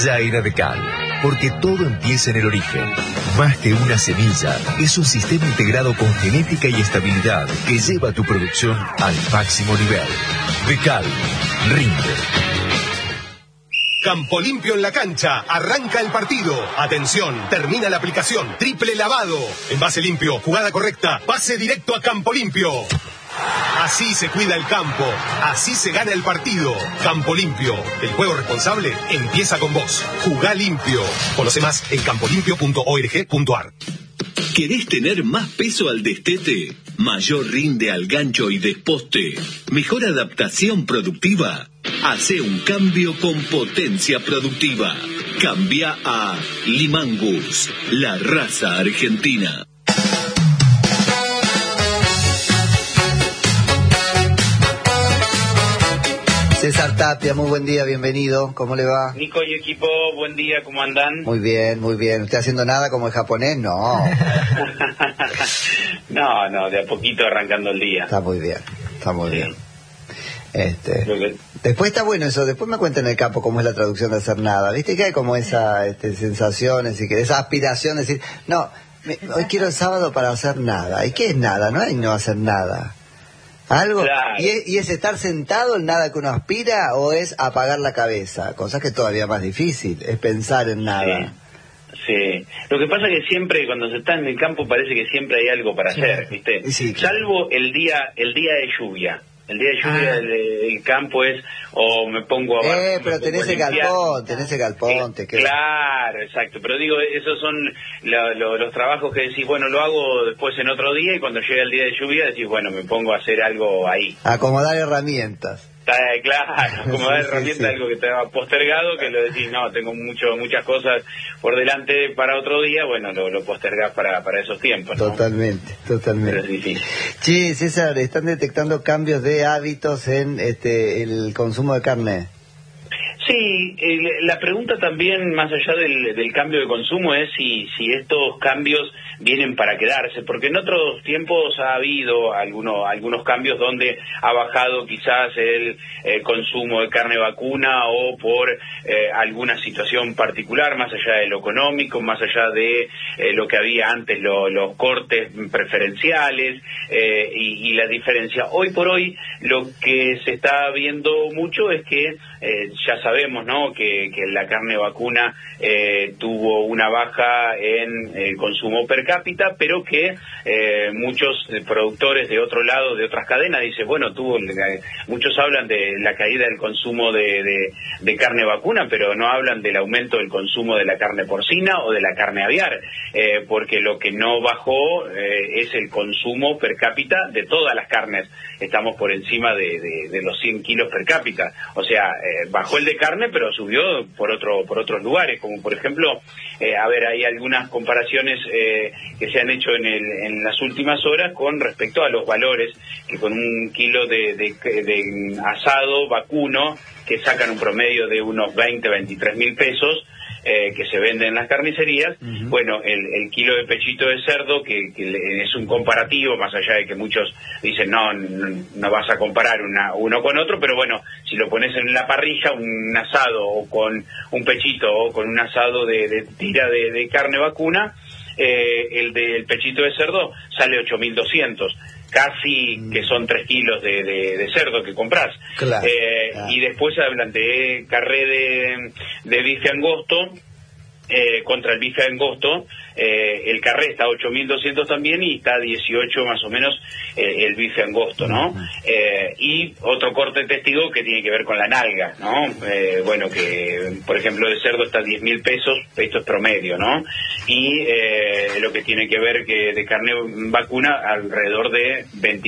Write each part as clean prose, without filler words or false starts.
Ya era de Cal, porque todo empieza en el origen. Más que una semilla, es un sistema integrado con genética y estabilidad que lleva tu producción al máximo nivel. De Cal, rinde. Campo Limpio en la cancha, arranca el partido. Atención, termina la aplicación, triple lavado. Envase limpio, jugada correcta, pase directo a Campo Limpio. Así se cuida el campo, así se gana el partido. Campo Limpio, el juego responsable empieza con vos. Jugá limpio. Conoce más en campolimpio.org.ar. ¿Querés tener más peso al destete? ¿Mayor rinde al gancho y desposte? ¿Mejor adaptación productiva? Hace un cambio con potencia productiva. Cambia a Limangus, la raza argentina. César Tapia, muy buen día, bienvenido. ¿Cómo le va? Nico y equipo, buen día, ¿cómo andan? Muy bien, muy bien. ¿Usted haciendo nada como el japonés? No. No, de a poquito arrancando el día. Está muy bien, está muy bien. Que... Después está bueno eso, después me cuenta en el campo cómo es la traducción de hacer nada. ¿Viste que hay como esa sensación, esa aspiración de decir, no, hoy quiero el sábado para hacer nada? ¿Y qué es nada? No hay no hacer nada. ¿Algo? Claro. ¿Y es estar sentado en nada que uno aspira o es apagar la cabeza? Cosa que es todavía más difícil, es pensar en nada. Sí. Lo que pasa es que siempre cuando se está en el campo parece que siempre hay algo para hacer, ¿viste? Sí, claro. Salvo el día de lluvia. El día de lluvia del campo es, o me pongo a... pero tenés el galpón, te queda. Claro, exacto, pero digo, esos son los trabajos que decís, bueno, lo hago después en otro día, y cuando llega el día de lluvia decís, bueno, me pongo a hacer algo ahí. Acomodar herramientas. Claro, como dar herramienta algo que te ha postergado, que lo decís, no, tengo muchas cosas por delante para otro día, bueno, lo postergás para esos tiempos, ¿no? Totalmente. Pero es difícil. Che, César, ¿están detectando cambios de hábitos en el consumo de carne? Sí, la pregunta también, más allá del cambio de consumo, es si estos cambios vienen para quedarse, porque en otros tiempos ha habido algunos cambios donde ha bajado quizás el consumo de carne vacuna o por alguna situación particular, más allá de lo económico, más allá de lo que había antes, los cortes preferenciales y la diferencia. Hoy por hoy lo que se está viendo mucho es que ya sabemos, ¿no?, que la carne vacuna tuvo una baja en el consumo per cápita, pero que muchos productores de otro lado, de otras cadenas, dicen, bueno, muchos hablan de la caída del consumo de carne vacuna, pero no hablan del aumento del consumo de la carne porcina o de la carne aviar, porque lo que no bajó es el consumo per cápita de todas las carnes. Estamos por encima de los 100 kilos per cápita, o sea, bajó el de carne, pero subió por otros lugares, como por ejemplo, hay algunas comparaciones que se han hecho en las últimas horas con respecto a los valores, que con un kilo de asado vacuno, que sacan un promedio de unos 23 mil pesos, que se venden en las carnicerías, bueno, el kilo de pechito de cerdo, que es un comparativo, más allá de que muchos dicen, no vas a comparar uno con otro, pero bueno, si lo pones en la parrilla, un asado o con un pechito o con un asado de tira de carne vacuna, el del pechito de cerdo sale 8.200. Casi que son 3 kilos de cerdo que comprás. Claro. Y después hablan de carré de bife angosto, contra el bife angosto, el carré está a 8.200 también, y está a 18 más o menos el bife angosto, ¿no? Y otro corte testigo que tiene que ver con la nalga, ¿no? Bueno, que por ejemplo el cerdo está a 10.000 pesos, esto es promedio, ¿no? Y lo que tiene que ver que de carne vacuna alrededor de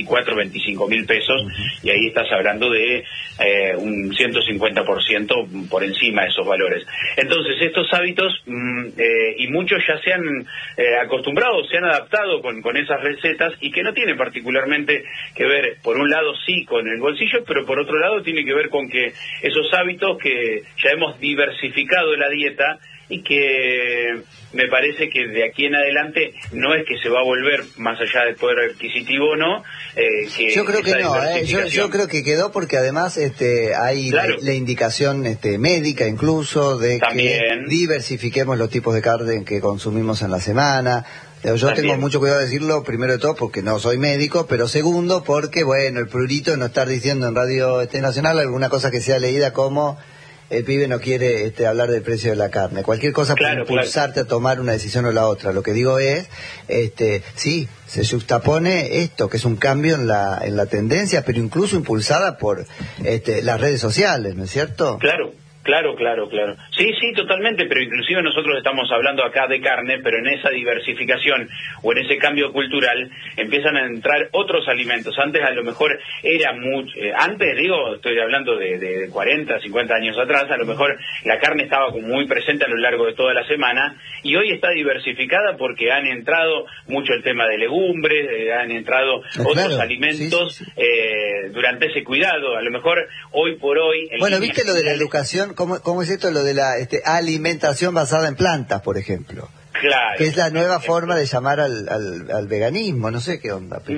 25.000 pesos, y ahí estás hablando de un 150% por encima de esos valores. Entonces estos hábitos y muchos ya se han acostumbrado, se han adaptado con esas recetas, y que no tiene particularmente que ver, por un lado sí con el bolsillo, pero por otro lado tiene que ver con que esos hábitos que ya hemos diversificado la dieta, y que me parece que de aquí en adelante no es que se va a volver, más allá del poder adquisitivo o no, que yo creo que no, yo creo que quedó, porque además hay la indicación médica incluso de también, que diversifiquemos los tipos de carne que consumimos en la semana. Yo también tengo mucho cuidado de decirlo, primero de todo porque no soy médico, pero segundo porque, bueno, el prurito de no estar diciendo en Radio Nacional alguna cosa que sea leída como el pibe no quiere hablar del precio de la carne. Cualquier cosa puede impulsarte a tomar una decisión o la otra. Lo que digo es, sí, se juxtapone esto, que es un cambio en la tendencia, pero incluso impulsada por las redes sociales, ¿no es cierto? Claro. Sí, totalmente, pero inclusive nosotros estamos hablando acá de carne, pero en esa diversificación o en ese cambio cultural empiezan a entrar otros alimentos. Antes a lo mejor era mucho, estoy hablando de 40, 50 años atrás, a lo mejor la carne estaba como muy presente a lo largo de toda la semana, y hoy está diversificada porque han entrado mucho el tema de legumbres, han entrado otros alimentos durante ese cuidado. A lo mejor hoy por hoy... Bueno, ¿viste lo de la educación? ¿Cómo es esto, lo de la alimentación basada en plantas, por ejemplo? Claro. Que es la nueva forma de llamar al veganismo, no sé qué onda, pero...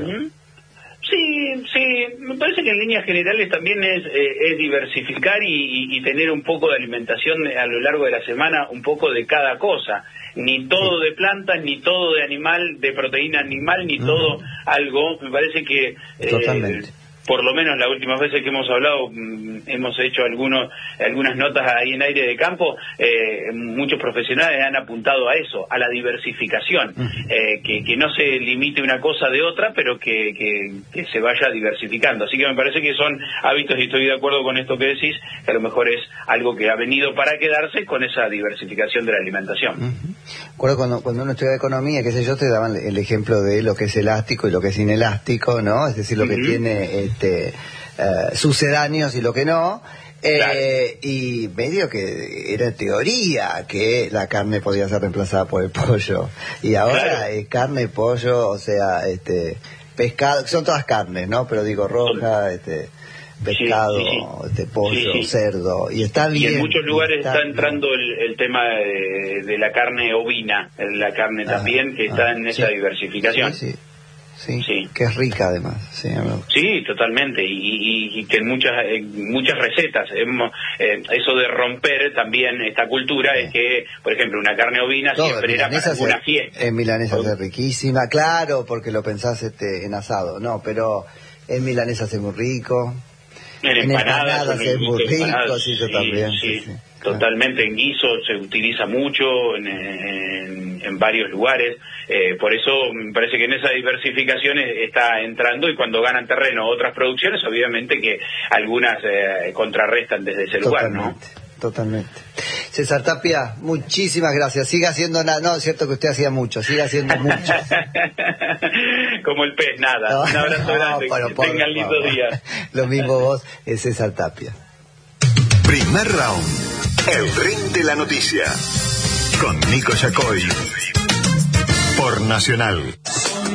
Sí, me parece que en líneas generales también es diversificar y tener un poco de alimentación a lo largo de la semana, un poco de cada cosa. Ni todo de plantas, ni todo de animal, de proteína animal, ni todo algo. Me parece que... Totalmente. Por lo menos las últimas veces que hemos hablado, hemos hecho algunas notas ahí en Aire de Campo, muchos profesionales han apuntado a eso, a la diversificación, que no se limite una cosa de otra, pero que se vaya diversificando. Así que me parece que son hábitos, y estoy de acuerdo con esto que decís, que a lo mejor es algo que ha venido para quedarse con esa diversificación de la alimentación. Recuerdo cuando uno estudiaba economía, qué sé yo, te daban el ejemplo de lo que es elástico y lo que es inelástico, ¿no? Es decir, lo que tiene sucedáneos y lo que no, y medio que era teoría que la carne podía ser reemplazada por el pollo, y ahora es carne, pollo, o sea, pescado, son todas carnes, ¿no? Pero digo, roja, pescado, pollo, cerdo, y está bien. Y en muchos lugares está entrando el tema de la carne ovina, la carne también, que está en esa diversificación. Sí, que es rica además. Sí, totalmente, y que en muchas recetas eso de romper también esta cultura es que, por ejemplo, una carne ovina siempre era para una fiesta. En milanesa es riquísima, claro, porque lo pensás en asado, no, pero en milanesa es muy rico. En empanadas es muy rico, yo también. Sí, totalmente. En guiso se utiliza mucho en varios lugares. Por eso me parece que en esa diversificación está entrando, y cuando ganan terreno otras producciones, obviamente que algunas contrarrestan desde ese lugar, ¿no? Totalmente. César Tapia, muchísimas gracias. Siga haciendo nada. No, es cierto que usted hacía mucho, siga haciendo mucho. Como el pez, nada. No, un abrazo grande. Que tengan lindo día. Lo mismo vos, César Tapia. Primer round. El ring de la noticia. Con Nico Yacoy. Por Nacional.